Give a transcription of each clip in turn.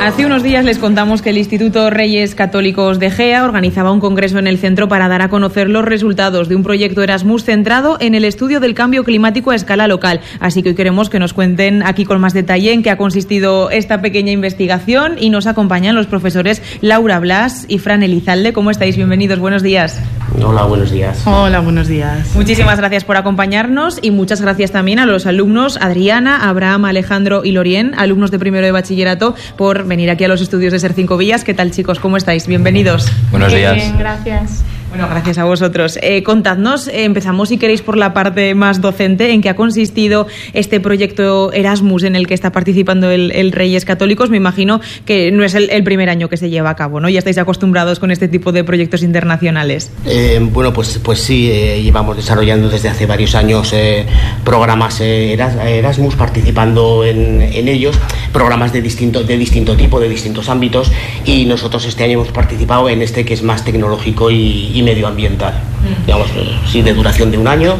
Hace unos días les contamos que el Instituto Reyes Católicos de Gea organizaba un congreso en el centro para dar a conocer los resultados de un proyecto Erasmus centrado en el estudio del cambio climático a escala local. Así que hoy queremos que nos cuenten aquí con más detalle en qué ha consistido esta pequeña investigación, y nos acompañan los profesores Laura Blas y Fran Elizalde. ¿Cómo estáis? Bienvenidos, buenos días. Hola, buenos días. Hola, buenos días. Muchísimas gracias por acompañarnos y muchas gracias también a los alumnos Adriana, Abraham, Alejandro y Lorien, alumnos de primero de bachillerato, por venir aquí a los estudios de Ser 5 Villas. ¿Qué tal, chicos? ¿Cómo estáis? Bienvenidos. Buenos días. Bien, gracias. Bueno, gracias a vosotros. Contadnos, empezamos si queréis por la parte más docente, en qué ha consistido este proyecto Erasmus en el que está participando el Reyes Católicos. Me imagino que no es el primer año que se lleva a cabo, ¿no? Ya estáis acostumbrados con este tipo de proyectos internacionales. Bueno, pues sí, llevamos desarrollando desde hace varios años programas Erasmus, participando en ellos, programas de distinto tipo, de distintos ámbitos, y nosotros este año hemos participado en este que es más tecnológico y medioambiental, digamos, sí, de duración de un año.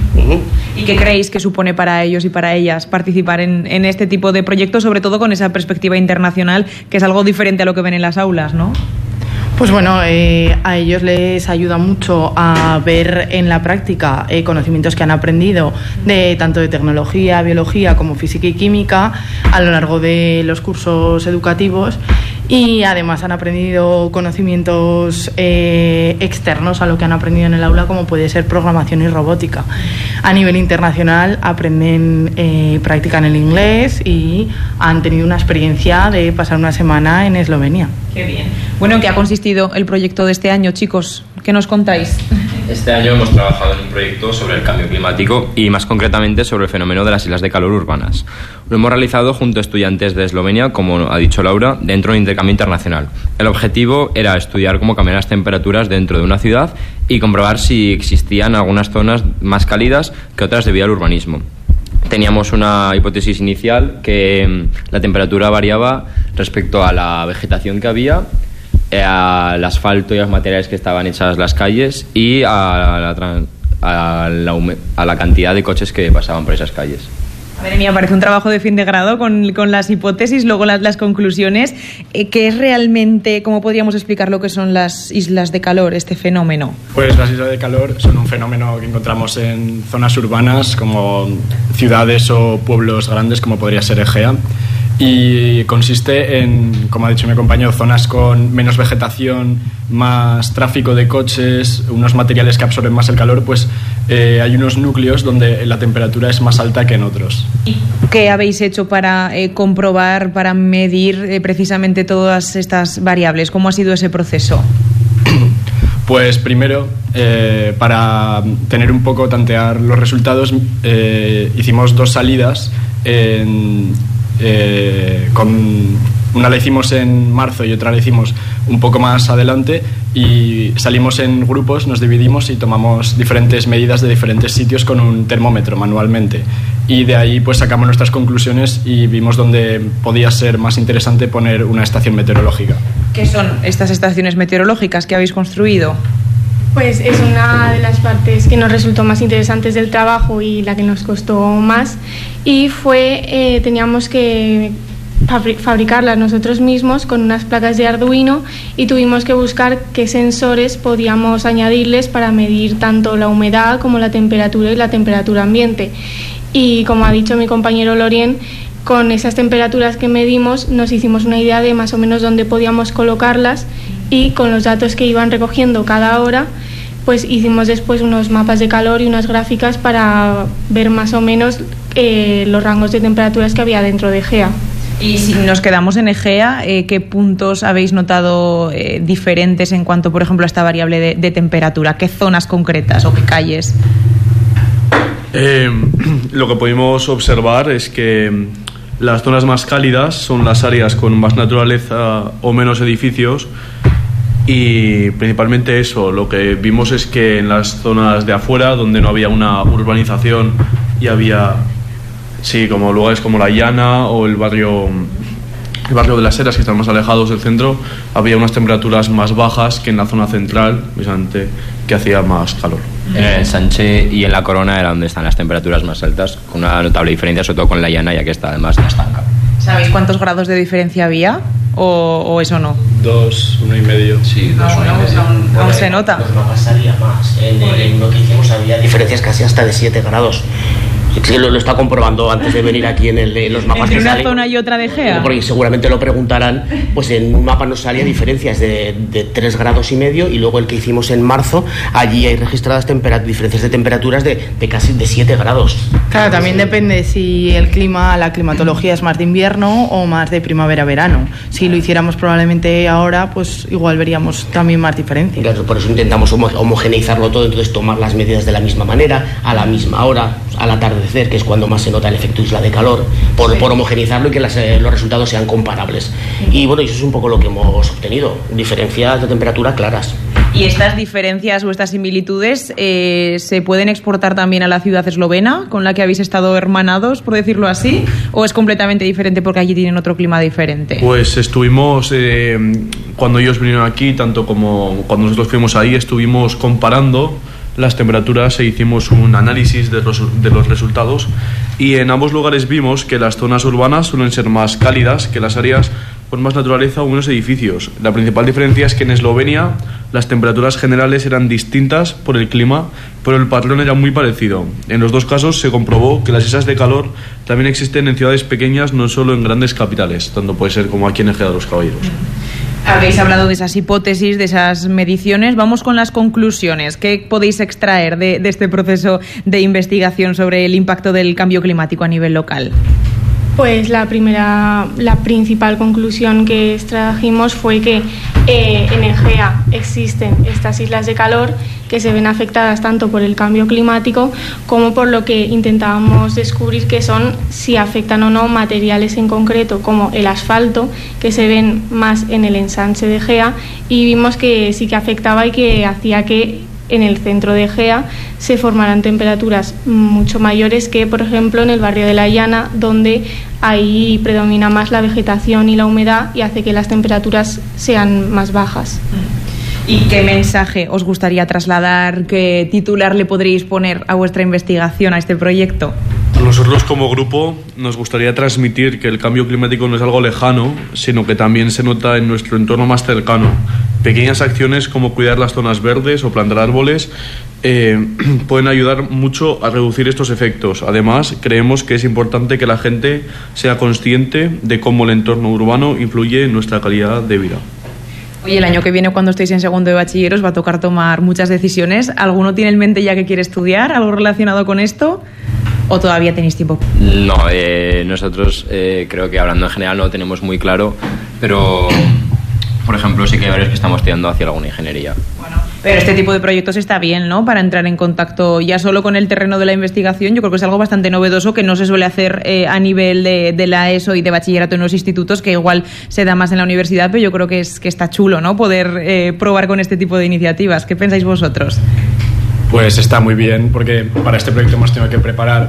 ¿Y qué creéis que supone para ellos y para ellas participar en este tipo de proyectos, sobre todo con esa perspectiva internacional, que es algo diferente a lo que ven en las aulas, ¿no? Pues bueno, a ellos les ayuda mucho a ver en la práctica conocimientos que han aprendido tanto de tecnología, biología como física y química a lo largo de los cursos educativos, y además han aprendido conocimientos externos a lo que han aprendido en el aula, como puede ser programación y robótica. A nivel internacional practican el inglés y han tenido una experiencia de pasar una semana en Eslovenia. Qué bien. Bueno, ¿en qué ha consistido el proyecto de este año, chicos? ¿Qué nos contáis? Este año hemos trabajado en un proyecto sobre el cambio climático y más concretamente sobre el fenómeno de las islas de calor urbanas. Lo hemos realizado junto a estudiantes de Eslovenia, como ha dicho Laura, dentro de un intercambio internacional. El objetivo era estudiar cómo cambian las temperaturas dentro de una ciudad y comprobar si existían algunas zonas más cálidas que otras debido al urbanismo. Teníamos una hipótesis inicial que la temperatura variaba respecto a la vegetación que había, al asfalto y a los materiales que estaban hechas las calles y a la cantidad de coches que pasaban por esas calles. Madre mía, parece un trabajo de fin de grado con las hipótesis, luego las conclusiones. ¿Qué es realmente, cómo podríamos explicar lo que son las islas de calor, este fenómeno? Pues las islas de calor son un fenómeno que encontramos en zonas urbanas como ciudades o pueblos grandes, como podría ser Egea, y consiste en, como ha dicho mi compañero, zonas con menos vegetación, más tráfico de coches, unos materiales que absorben más el calor. Pues hay unos núcleos donde la temperatura es más alta que en otros. ¿Y qué habéis hecho para comprobar, para medir precisamente todas estas variables? ¿Cómo ha sido ese proceso? Pues primero, para tener un poco, tantear los resultados, hicimos 2 salidas una la hicimos en marzo y otra la hicimos un poco más adelante, y salimos en grupos, nos dividimos y tomamos diferentes medidas de diferentes sitios con un termómetro manualmente, y de ahí pues sacamos nuestras conclusiones y vimos dónde podía ser más interesante poner una estación meteorológica. ¿Qué son estas estaciones meteorológicas que habéis construido? Pues es una de las partes que nos resultó más interesantes del trabajo y la que nos costó más, y teníamos que fabricarlas nosotros mismos con unas placas de Arduino, y tuvimos que buscar qué sensores podíamos añadirles para medir tanto la humedad como la temperatura y la temperatura ambiente. Y como ha dicho mi compañero Lorien, con esas temperaturas que medimos nos hicimos una idea de más o menos dónde podíamos colocarlas, y con los datos que iban recogiendo cada hora, pues hicimos después unos mapas de calor y unas gráficas para ver más o menos los rangos de temperaturas que había dentro de Egea. Y si nos quedamos en Egea, ¿qué puntos habéis notado diferentes en cuanto, por ejemplo, a esta variable de temperatura? ¿Qué zonas concretas o qué calles? Lo que pudimos observar es que las zonas más cálidas son las áreas con más naturaleza o menos edificios, y principalmente eso, lo que vimos es que en las zonas de afuera, donde no había una urbanización y había, sí, como lugares como La Llana o el barrio de las Heras, que están más alejados del centro, había unas temperaturas más bajas que en la zona central, precisamente, que hacía más calor. En el Ensanche y en la Corona era donde están las temperaturas más altas, con una notable diferencia, sobre todo con La Llana, ya que está además en estanca. ¿Sabéis cuántos grados de diferencia había? o eso no. 2, 1,5. Sí, 2, 1,5. Aún se nota. Los mapas salía más. En lo que hicimos había diferencias casi hasta de 7 grados. Sí, lo está comprobando antes de venir aquí en los mapas. ¿Entre que una salen, zona y otra de Gea? porque seguramente lo preguntarán. Pues en un mapa nos salía diferencias de 3,5 grados y luego el que hicimos en marzo, allí hay registradas diferencias de temperaturas de casi de 7 grados. Claro, también depende si la climatología es más de invierno o más de primavera-verano. Si lo hiciéramos probablemente ahora, pues igual veríamos también más diferencias. Claro, por eso intentamos homogeneizarlo todo, entonces tomar las medidas de la misma manera, a la misma hora, al atardecer, que es cuando más se nota el efecto isla de calor, por homogeneizarlo y que los resultados sean comparables. Y bueno, eso es un poco lo que hemos obtenido, diferencias de temperatura claras. ¿Y estas diferencias o estas similitudes se pueden exportar también a la ciudad eslovena, con la que habéis estado hermanados, por decirlo así? ¿O es completamente diferente porque allí tienen otro clima diferente? Pues estuvimos, cuando ellos vinieron aquí, tanto como cuando nosotros fuimos ahí, estuvimos comparando las temperaturas e hicimos un análisis de los resultados, y en ambos lugares vimos que las zonas urbanas suelen ser más cálidas que las áreas con más naturaleza o menos edificios. La principal diferencia es que en Eslovenia las temperaturas generales eran distintas por el clima, pero el patrón era muy parecido. En los dos casos se comprobó que las islas de calor también existen en ciudades pequeñas, no solo en grandes capitales, tanto puede ser como aquí en Egea de los Caballeros. Habéis hablado de esas hipótesis, de esas mediciones. Vamos con las conclusiones. ¿Qué podéis extraer de este proceso de investigación sobre el impacto del cambio climático a nivel local? Pues la principal conclusión que extrajimos fue que en Egea existen estas islas de calor que se ven afectadas tanto por el cambio climático como por lo que intentábamos descubrir, que son si afectan o no materiales en concreto como el asfalto, que se ven más en el ensanche de Egea, y vimos que sí que afectaba y que hacía que en el centro de Egea se formaran temperaturas mucho mayores que, por ejemplo, en el barrio de La Llana, donde ahí predomina más la vegetación y la humedad y hace que las temperaturas sean más bajas. ¿Y qué mensaje os gustaría trasladar? ¿Qué titular le podríais poner a vuestra investigación, a este proyecto? A nosotros como grupo nos gustaría transmitir que el cambio climático no es algo lejano, sino que también se nota en nuestro entorno más cercano. Pequeñas acciones como cuidar las zonas verdes o plantar árboles pueden ayudar mucho a reducir estos efectos. Además, creemos que es importante que la gente sea consciente de cómo el entorno urbano influye en nuestra calidad de vida. Oye, el año que viene, cuando estéis en segundo de bachiller, os va a tocar tomar muchas decisiones. ¿Alguno tiene en mente ya que quiere estudiar? ¿Algo relacionado con esto? ¿O todavía tenéis tiempo? No, nosotros creo que hablando en general no lo tenemos muy claro, pero por ejemplo sí que hay varios que estamos tirando hacia alguna ingeniería. Bueno, pero este tipo de proyectos está bien, ¿no? Para entrar en contacto ya solo con el terreno de la investigación. Yo creo que es algo bastante novedoso que no se suele hacer a nivel de la ESO y de bachillerato en los institutos, que igual se da más en la universidad, pero yo creo que está chulo, ¿no? Poder probar con este tipo de iniciativas. ¿Qué pensáis vosotros? Pues está muy bien, porque para este proyecto hemos tenido que preparar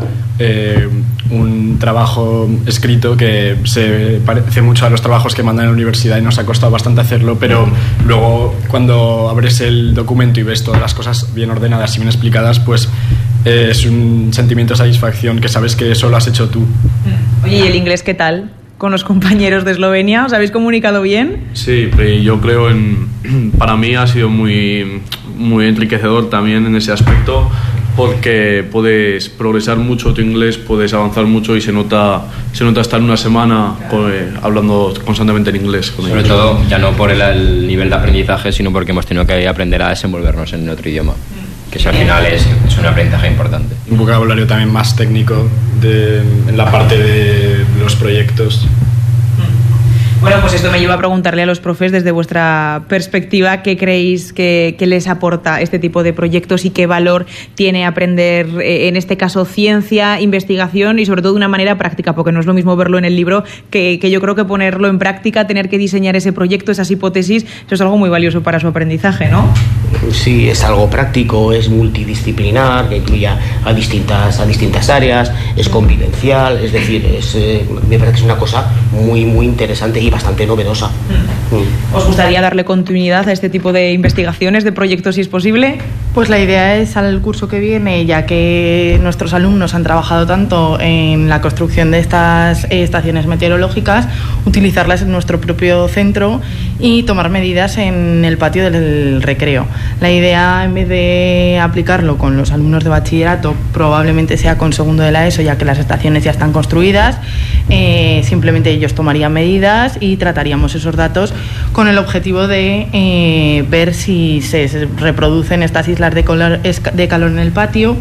un trabajo escrito que se parece mucho a los trabajos que mandan en la universidad y nos ha costado bastante hacerlo, pero luego cuando abres el documento y ves todas las cosas bien ordenadas y bien explicadas, pues es un sentimiento de satisfacción que sabes que eso lo has hecho tú. Oye, ¿y el inglés qué tal? ¿Con los compañeros de Eslovenia? ¿Os habéis comunicado bien? Sí, yo creo para mí ha sido muy enriquecedor también en ese aspecto, porque puedes progresar mucho tu inglés, puedes avanzar mucho y se nota estar una semana hablando constantemente en inglés con ellos. Sobre todo ya no por el nivel de aprendizaje, sino porque hemos tenido que aprender a desenvolvernos en otro idioma, que eso al final es un aprendizaje importante. Un vocabulario también más técnico en la parte de los proyectos. Bueno, pues esto me lleva a preguntarle a los profes, desde vuestra perspectiva, ¿qué creéis que les aporta este tipo de proyectos y qué valor tiene aprender, en este caso, ciencia, investigación y sobre todo de una manera práctica? Porque no es lo mismo verlo en el libro que yo creo que ponerlo en práctica, tener que diseñar ese proyecto, esas hipótesis, eso es algo muy valioso para su aprendizaje, ¿no? Sí, es algo práctico, es multidisciplinar, que incluye a distintas áreas, es convivencial, es decir, me parece que es una cosa muy, muy interesante y bastante novedosa. ¿Os gustaría darle continuidad a este tipo de investigaciones, de proyectos, si es posible? Pues la idea es al curso que viene, ya que nuestros alumnos han trabajado tanto en la construcción de estas estaciones meteorológicas, utilizarlas en nuestro propio centro y tomar medidas en el patio del recreo. La idea, en vez de aplicarlo con los alumnos de bachillerato, probablemente sea con segundo de la ESO, ya que las estaciones ya están construidas. Simplemente ellos tomarían medidas y trataríamos esos datos con el objetivo de ver si se reproducen estas islas de calor en el patio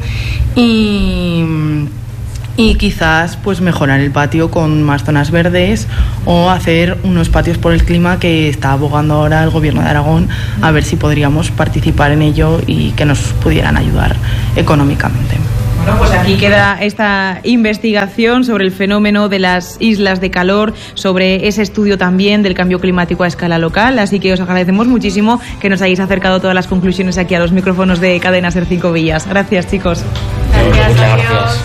y quizás pues mejorar el patio con más zonas verdes o hacer unos patios por el clima que está abogando ahora el Gobierno de Aragón, a ver si podríamos participar en ello y que nos pudieran ayudar económicamente. Bueno, pues aquí queda esta investigación sobre el fenómeno de las islas de calor, sobre ese estudio también del cambio climático a escala local, así que os agradecemos muchísimo que nos hayáis acercado todas las conclusiones aquí a los micrófonos de Cadena Ser 5 Villas. Gracias, chicos. Gracias, Muchas adiós. gracias.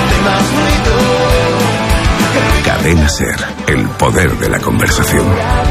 Cadena Ser, el poder de la conversación.